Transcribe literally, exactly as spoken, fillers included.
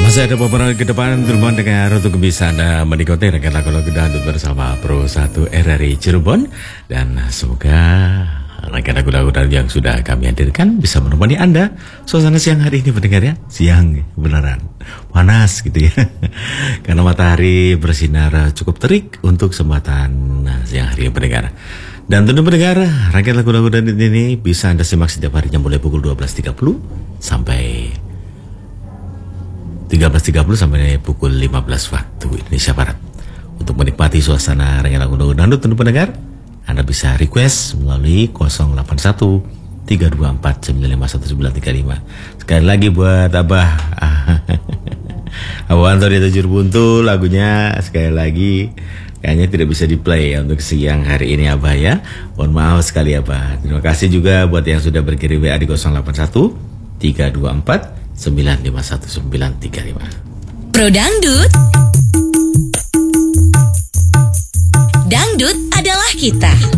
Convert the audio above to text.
Masih ada beberapa ke depan teman dengar untuk bisa Anda menikmati dengan lagu-lagu dangdut bersama Pro satu R R I Cirebon. Dan semoga rangkaian lagu-lagu dangdut yang sudah kami hadirkan bisa menemani Anda suasana siang hari ini pendengar ya. Siang beneran panas gitu ya. Karena matahari bersinar cukup terik untuk kesempatan siang hari ini pendengar. Dan tentu pendengar, rangkaian lagu-lagu dangdut ini bisa Anda simak setiap harinya mulai pukul dua belas tiga puluh sampai tiga belas tiga puluh sampai pukul lima belas waktu Indonesia Barat. Untuk menikmati suasana rangkaian lagu-lagu dangdut tentu pendengar, Anda bisa request melalui nol delapan satu tiga dua empat sembilan lima satu sembilan tiga lima. Sekali lagi buat Abah Abah Antoni Tajur Buntu, lagunya sekali lagi kayaknya tidak bisa di play ya untuk siang hari ini Abah ya. Mohon maaf sekali Abah. Terima kasih juga buat yang sudah berkirim W A di nol delapan satu tiga dua empat sembilan lima satu sembilan tiga lima. Pro Dangdut. Dangdut adalah kita.